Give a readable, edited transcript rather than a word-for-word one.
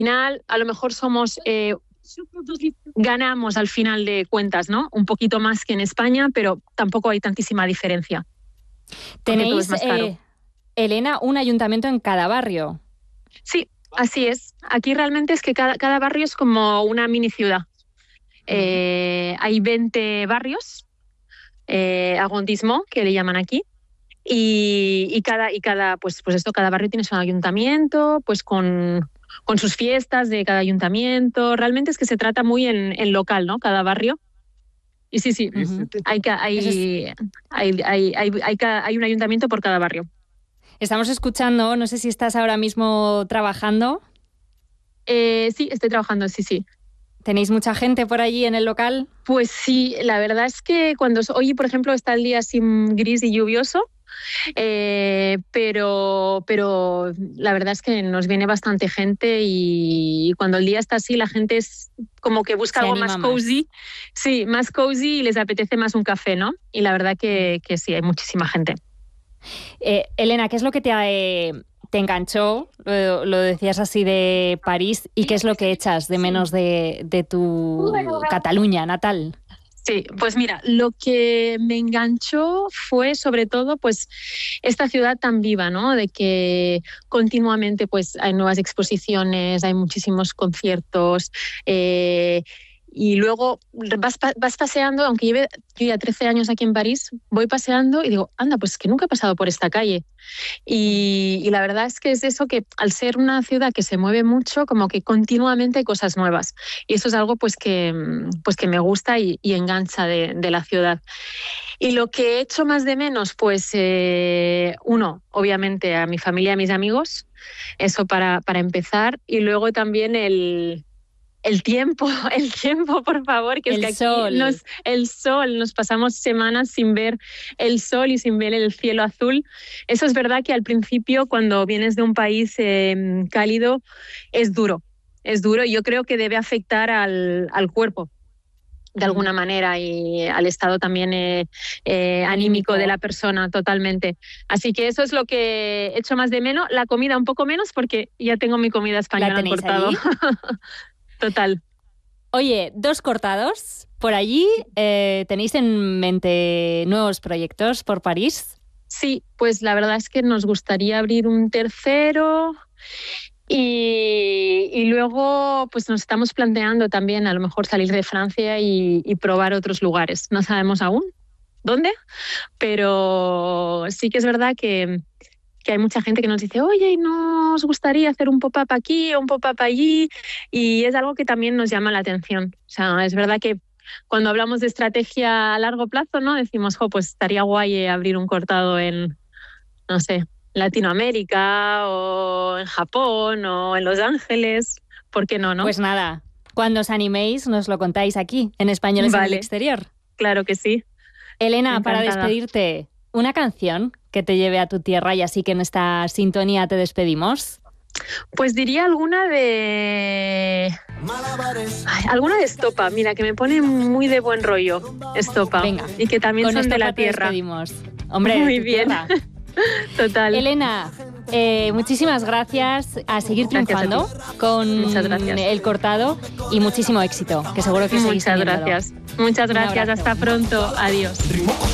final, a lo mejor ganamos al final de cuentas, ¿no? Un poquito más que en España, pero tampoco hay tantísima diferencia. Tenéis, Elena, un ayuntamiento en cada barrio. Sí, así es. Aquí realmente es que cada barrio es como una mini ciudad. Hay 20 barrios, arrondissement, que le llaman aquí, y cada barrio tiene su ayuntamiento, pues con sus fiestas de cada ayuntamiento. Realmente es que se trata muy en local, ¿no? Cada barrio. Y sí, hay un ayuntamiento por cada barrio. Estamos escuchando, no sé si estás ahora mismo trabajando. Sí, estoy trabajando, sí. ¿Tenéis mucha gente por allí en el local? Pues sí, la verdad es que hoy, por ejemplo, está el día así gris y lluvioso, pero la verdad es que nos viene bastante gente y cuando el día está así, la gente es como que busca algo más cozy. Sí, más cozy y les apetece más un café, ¿no? Y la verdad que sí, hay muchísima gente. Elena, ¿qué es lo que te enganchó? Lo decías así de París. ¿Y qué es lo que echas de menos de tu Cataluña natal? Sí, pues mira, lo que me enganchó fue sobre todo pues esta ciudad tan viva, ¿no? De que continuamente pues hay nuevas exposiciones, hay muchísimos conciertos, y luego vas paseando, aunque lleve yo ya 13 años aquí en París, voy paseando y digo, anda, pues que nunca he pasado por esta calle. Y la verdad es que es eso, que al ser una ciudad que se mueve mucho, como que continuamente hay cosas nuevas. Y eso es algo pues que me gusta y engancha de la ciudad. Y lo que he hecho más de menos, pues uno, obviamente a mi familia, a mis amigos, eso para empezar. Y luego también el tiempo, por favor, que es que aquí el sol, nos pasamos semanas sin ver el sol y sin ver el cielo azul. Eso es verdad que al principio, cuando vienes de un país cálido, es duro y yo creo que debe afectar al cuerpo de alguna manera y al estado también anímico de la persona, totalmente. Así que eso es lo que he hecho más de menos. La comida un poco menos porque ya tengo mi comida española ¿La tenéis cortado. allí? Total. Oye, 2 cortados por allí. ¿Tenéis en mente nuevos proyectos por París? Sí, pues la verdad es que nos gustaría abrir un tercero y luego pues nos estamos planteando también a lo mejor salir de Francia y probar otros lugares. No sabemos aún dónde, pero sí que es verdad que hay mucha gente que nos dice, oye, ¿no os gustaría hacer un pop-up aquí o un pop-up allí? Y es algo que también nos llama la atención. O sea, es verdad que cuando hablamos de estrategia a largo plazo, ¿no? Decimos, pues estaría guay abrir un cortado en, no sé, Latinoamérica o en Japón o en Los Ángeles. ¿Por qué no, no? Pues nada, cuando os animéis nos lo contáis aquí, en Españoles en el Exterior. Claro que sí. Elena, Encantada. para despedirte, una canción que te lleve a tu tierra y así que en esta sintonía te despedimos. Pues diría alguna de Estopa, mira, que me pone muy de buen rollo, Estopa. Venga, y que también con son de la Estopa tierra. Te despedimos. Hombre, muy tu bien. Tierra. Total. Elena, muchísimas gracias, a seguir triunfando con el cortado y muchísimo éxito, que seguro que seguís teniéndolo. Muchas gracias, hasta pronto, adiós.